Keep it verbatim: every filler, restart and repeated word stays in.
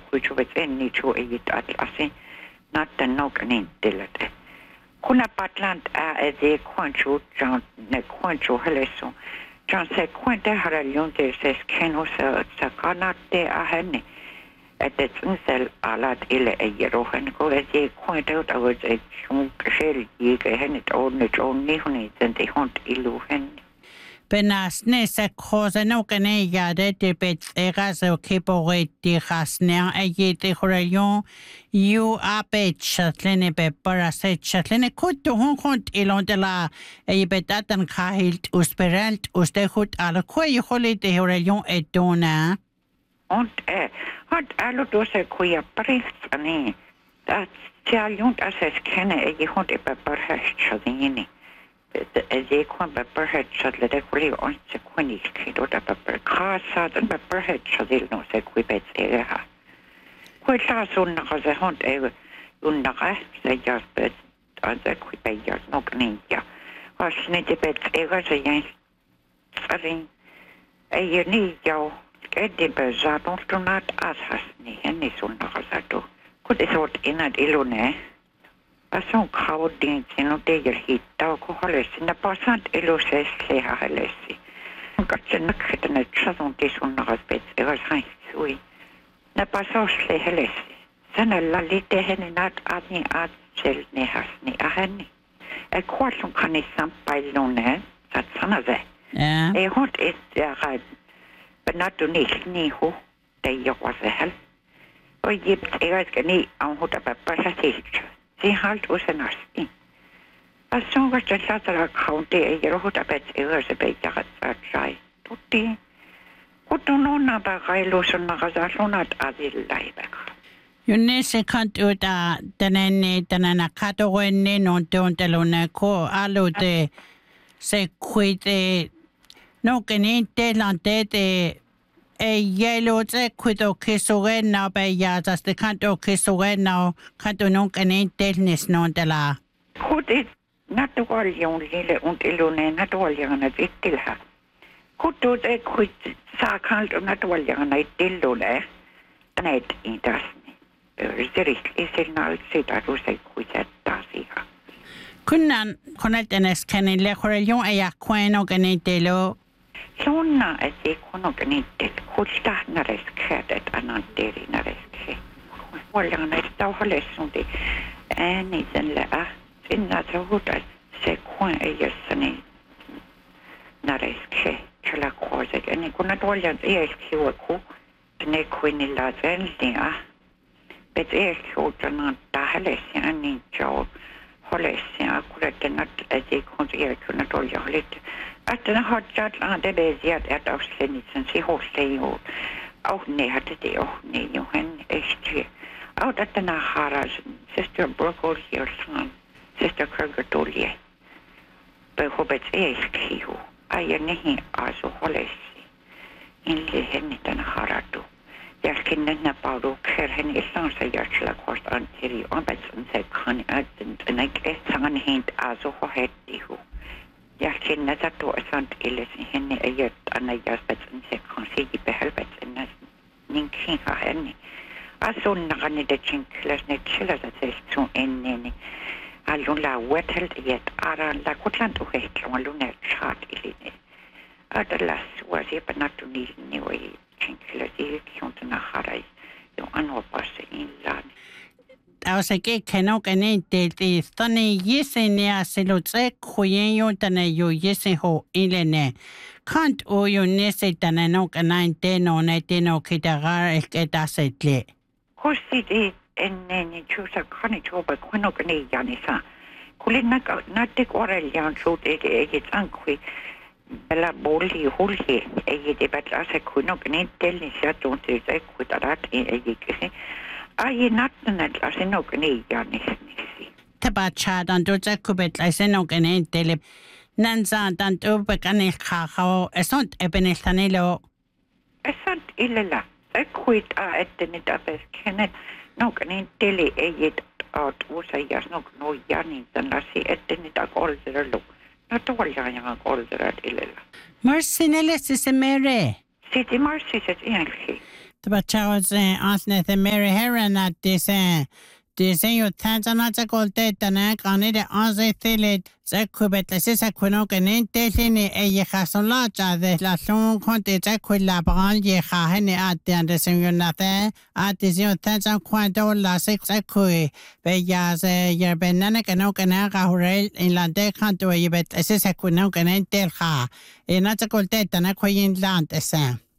kuitsuvet enni chu ei atlasi natta nokanin tilate kuna patlant a ede quanchu jan ne quanchu heleso jan se quante haralion de ses kenosa sakanate a henne at the unsel alat ile erohen ko ede quante out of a chunk shell ye henne on it only honi then they hunt iluhen Benasne se cosa no que ne ya de te petegas o que por ti hasne aye te horalion you a pet chatlene pe para se chatlene kutu hon kont ilon de la e betatan kahilt usperalt usted hut ala koi holi de horalion et dona und eh hat allo dose kuia briefs ani dat tjalion as es kenne e hot e pe para chatini as they come by perhead shot let a really on sequinic kiddo da per car sat and by perhead shot no sequibet ega quite last on the hunt ever un the rest they just bet on the quibet just no ninja was snitty bet ega so yan sarin a yeni yo get the bazar to not as has ni any so na to could sort in at ilone Asun crowding no de hit ta ko halesi na passant eloses le halesi gatse nakhet na chazon de son respect e was hein oui na passos le halesi sana la lite hen nat adni at sel ne hasni ahni e kwatsun kan sam pailone sat sana ze e hot is ja but not to ni ho de yo was hel o gibt e was gni an hot pa passatik Sie halt us en asti. As so was the latter account e rohut abet e was a bit jagat trai. Tutti. Kutu no na ba gailo son na gazalonat adil laibek. Yunne se kant uta tanene tanana katowenne non tontelone ko alute se kuite no keninte lantete e yellow te kudo kisuge na be ya just the canto kisuge na canto non kene telnis non de la Kut not the wall yon lile und ilone not wall yana itilha Kutu te kuit sa kalt not wall yana itilone net in dasni Risteris isil na sit atu se kuit dasiha Kunnan konetenes kene le korelion e ya kweno kene telo Sonna e se kono gnittet kusta na reskedet anan deri na reske. Wala na sta halessundi ani den la inna trahuta se kwan e yesani na reske kala koze ani kuna dolja e eskiwa ku ne kwini la zeldia bet e kota na ta halesi ani jo halesi akura tenat e se konti kuna dolja halit Att den har jatlan det beziat att avslänitsen sig hoslejo auch ne hatte det auch ne johan echt auch att den har sister broccoli och son sister kurgatolie behobet eskiho ay nehi aso holesi inle henne den haratu jag känner när Paulo kör henne i stan så jag skulle kost anteri och betsen sig kan att den är sangen hint aso hohettiho Jag känner att då är sånt illa som henne är gjort anna jag spetsen sig kanske i behelvet en ninkin har henne. Alltså när ni det chinklas net chilla så det så en ni. Allon la wethelt jet ara la kotland och helt och allon är chat i linje. Att las was je på natt ni ni och chinklas i kontorna harai. Jo anhoppas in land. Ausa que keno kene te te stane yese ne aselotse khoyen yo tane yo yese ho ilene kant o yo nese tane no kana te no ne te no kitagar esketa setle Kosti de en ne chusa kani choba kono kene yanisa kulina na te korel yan chote de e tankwi bella bolli hulhi e de batla se kono kene telni sia tonte se kutarat e e Ai natnet asino kni janisnisi. Taba chadan do zakubet asino kene tele nanza tanto bekane khao esont ebeneltanelo Esant illela equit a etnit abes kenet no kni tele eyet out usa jasno no jani tan lasi etnit a golderlo natolja golderat illela Marcinelle se mere Siti marsi set enki Tbachawase asne the Mary Herana disen. Disen yo tanzana chakolte tana kanide anze thile zakubet la sisa kuno kenen telini e yehason la cha de la son konte zakula bran ye ha hene ate ande sengonate ate sio tanzan kwando la sik zakui be ya se yer benana kano kana ga hurel in la de kanto yebet sisa kuno kenen tel ha e na chakolte tana koyin lant esen.